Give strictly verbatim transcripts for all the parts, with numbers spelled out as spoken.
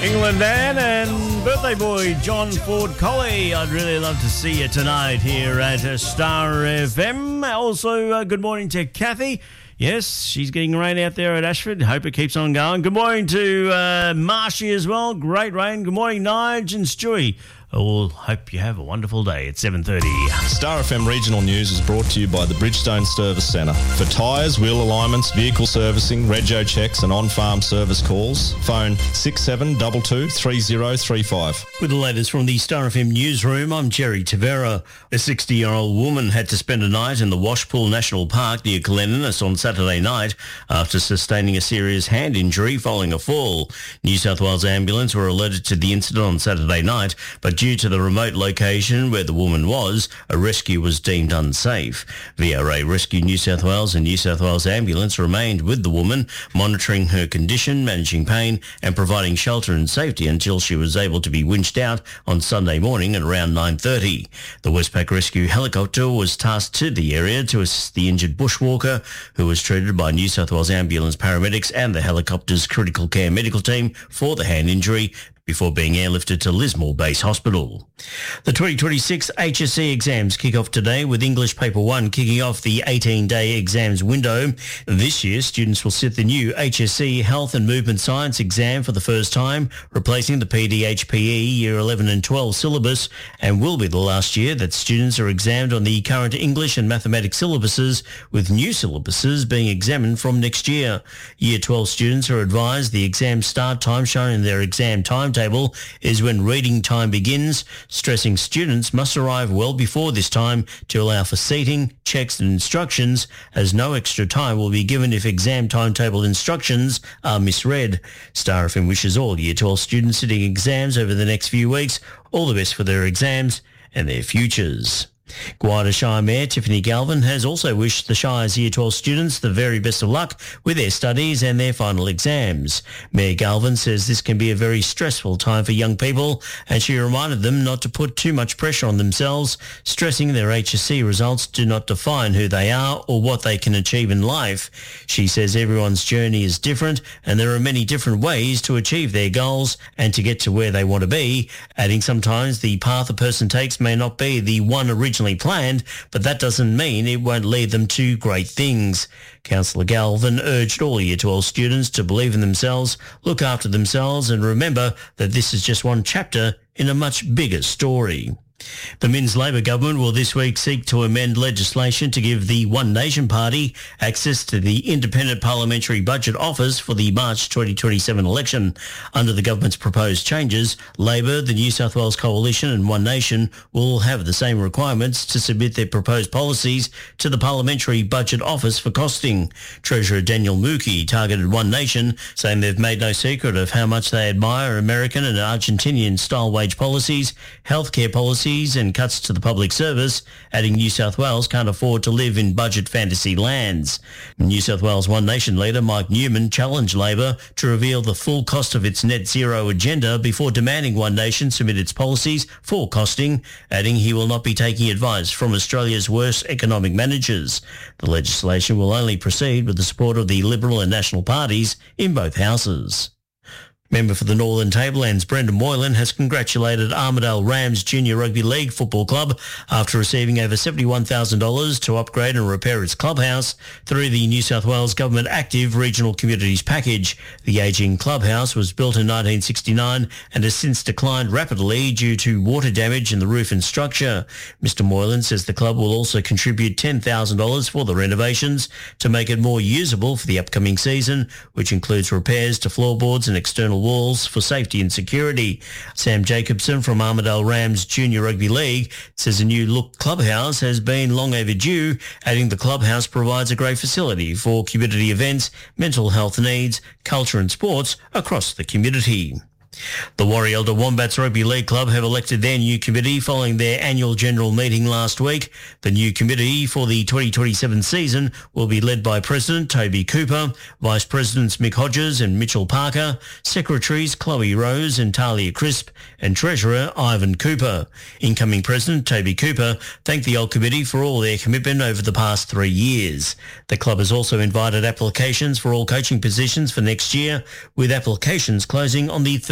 England Dan and birthday boy John Ford Colley. I'd really love to see you tonight here at uh, Star F M. Also, uh, good morning to Kathy. Yes, she's getting rain out there at Ashford. Hope it keeps on going. Good morning to uh, Marshy as well. Great rain. Good morning, Nige and Stewie. I will hope you have a wonderful day at seven thirty. Star F M Regional News is brought to you by the Bridgestone Service Centre. For tyres, wheel alignments, vehicle servicing, rego checks and on-farm service calls, phone six seven two two, three zero three five. With the latest from the Star F M newsroom, I'm Jerry Tavera. A sixty-year-old woman had to spend a night in the Washpool National Park near Glenninnis on Saturday night after sustaining a serious hand injury following a fall. New South Wales Ambulance were alerted to the incident on Saturday night, but due to the remote location where the woman was, a rescue was deemed unsafe. V R A Rescue New South Wales and New South Wales Ambulance remained with the woman, monitoring her condition, managing pain and providing shelter and safety until she was able to be winched out on Sunday morning at around nine thirty. The Westpac Rescue helicopter was tasked to the area to assist the injured bushwalker, who was treated by New South Wales Ambulance paramedics and the helicopter's critical care medical team for the hand injury, before being airlifted to Lismore Base Hospital. The twenty twenty-six H S C exams kick off today, with English Paper one kicking off the eighteen-day exams window. This year, students will sit the new H S C Health and Movement Science exam for the first time, replacing the P D H P E Year eleven and twelve syllabus, and will be the last year that students are examined on the current English and mathematics syllabuses, with new syllabuses being examined from next year. Year twelve students are advised the exam start time shown in their exam timetable is when reading time begins, stressing students must arrive well before this time to allow for seating, checks and instructions, as no extra time will be given if exam timetable instructions are misread. Star F M wishes all Year twelve students sitting exams over the next few weeks all the best for their exams and their futures. Gwydir Shire Mayor Tiffany Galvin has also wished the Shire's Year twelve students the very best of luck with their studies and their final exams. Mayor Galvin says this can be a very stressful time for young people, and she reminded them not to put too much pressure on themselves, stressing their H S C results do not define who they are or what they can achieve in life. She says everyone's journey is different and there are many different ways to achieve their goals and to get to where they want to be, adding sometimes the path a person takes may not be the one originally planned, but that doesn't mean it won't lead them to great things. Councillor Galvin urged all Year twelve students to believe in themselves, look after themselves and remember that this is just one chapter in a much bigger story. The Minns Labor government will this week seek to amend legislation to give the One Nation Party access to the Independent Parliamentary Budget Office for the March twenty twenty-seven election. Under the government's proposed changes, Labor, the New South Wales Coalition and One Nation will have the same requirements to submit their proposed policies to the Parliamentary Budget Office for costing. Treasurer Daniel Mookie targeted One Nation, saying they've made no secret of how much they admire American and Argentinian-style wage policies, healthcare policies, and cuts to the public service, adding New South Wales can't afford to live in budget fantasy lands. New South Wales One Nation leader Mike Newman challenged Labor to reveal the full cost of its net zero agenda before demanding One Nation submit its policies for costing, adding he will not be taking advice from Australia's worst economic managers. The legislation will only proceed with the support of the Liberal and National parties in both houses. Member for the Northern Tablelands, Brendan Moylan, has congratulated Armidale Rams Junior Rugby League Football Club after receiving over seventy-one thousand dollars to upgrade and repair its clubhouse through the New South Wales Government Active Regional Communities Package. The ageing clubhouse was built in nineteen sixty-nine and has since declined rapidly due to water damage in the roof and structure. Mister Moylan says the club will also contribute ten thousand dollars for the renovations to make it more usable for the upcoming season, which includes repairs to floorboards and external walls for safety and security. Sam Jacobson from Armidale Rams Junior Rugby League says a new look clubhouse has been long overdue, adding the clubhouse provides a great facility for community events, mental health needs, culture and sports across the community. The Warrielda Wombats Rugby League Club have elected their new committee following their annual general meeting last week. The new committee for the twenty twenty-seven season will be led by President Toby Cooper, Vice Presidents Mick Hodges and Mitchell Parker, Secretaries Chloe Rose and Talia Crisp, and Treasurer Ivan Cooper. Incoming President Toby Cooper thanked the old committee for all their commitment over the past three years. The club has also invited applications for all coaching positions for next year, with applications closing on the third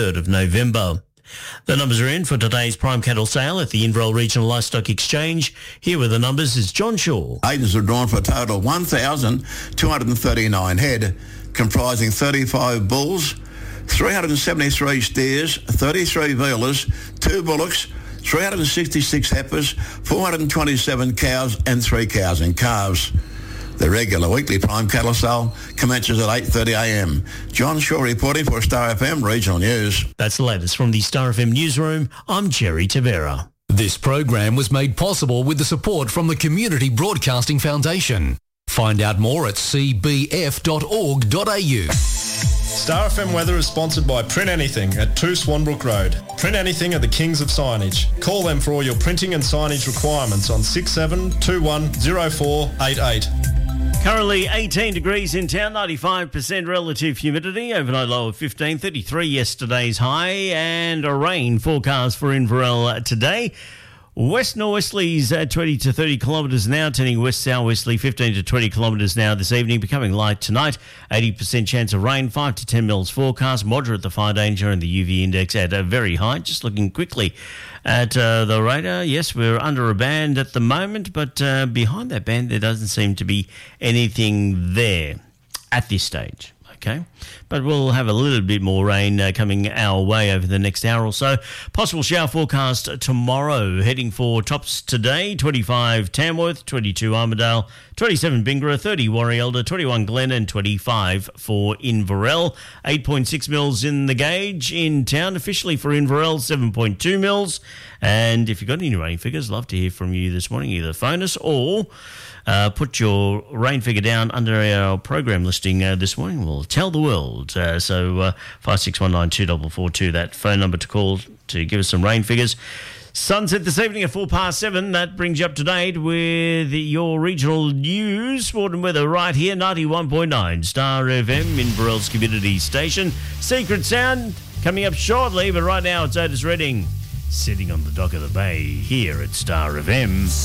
third of November. The numbers are in for today's prime cattle sale at the Inverell Regional Livestock Exchange. Here with the numbers is John Shaw. Agents are drawn for a total of one thousand two hundred thirty-nine head, comprising thirty-five bulls, three hundred seventy-three steers, thirty-three vealers, two bullocks, three hundred sixty-six heifers, four hundred twenty-seven cows and three cows and calves. The regular weekly prime cattle sale commences at eight thirty a m. John Shaw reporting for Star F M Regional News. That's the latest from the Star F M newsroom. I'm Jerry Tavera. This program was made possible with the support from the Community Broadcasting Foundation. Find out more at c b f dot org dot a u. Star F M weather is sponsored by Print Anything at two Swanbrook Road. Print Anything are the kings of signage. Call them for all your printing and signage requirements on six seven two one zero four eight eight. Currently eighteen degrees in town, ninety-five percent relative humidity, overnight low of fifteen, thirty-three yesterday's high, and a rain forecast for Inverell today. West norwesterlies at twenty to thirty kilometres an hour, turning west southwesterly fifteen to twenty kilometres an hour this evening, becoming light tonight. eighty percent chance of rain, five to ten mils forecast, moderate the fire danger, and the U V index at a very high. Just looking quickly at uh, the radar, yes, we're under a band at the moment, but uh, behind that band there doesn't seem to be anything there at this stage. Okay, but we'll have a little bit more rain uh, coming our way over the next hour or so. Possible shower forecast tomorrow. Heading for tops today, twenty-five Tamworth, twenty-two Armidale, twenty-seven Bingara, thirty Warrielda, twenty-one Glen, and twenty-five for Inverell. eight point six mils in the gauge in town officially for Inverell, seven point two mils. And if you've got any rain figures, love to hear from you this morning. Either phone us or Uh, put your rain figure down under our program listing uh, this morning. We'll tell the world. Uh, so uh, five six one nine two four four two, that phone number to call to give us some rain figures. Sunset this evening at four past seven. That brings you up to date with your regional news, sport and weather right here, ninety-one point nine Star F M, Inverell's community station. Secret Sound coming up shortly, but right now it's Otis Redding sitting on the dock of the bay here at Star F M.